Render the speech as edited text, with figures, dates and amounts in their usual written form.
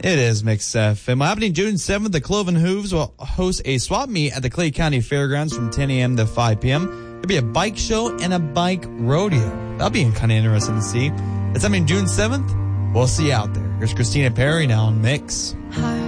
It is Mix FM. Happening June 7th, the Cloven Hooves will host a swap meet at the Clay County Fairgrounds from 10 a.m. to 5 p.m. There'll be a bike show and a bike rodeo. That'll be kind of interesting to see. It's happening June 7th. We'll see you out there. Here's Christina Perry now on Mix. Hi.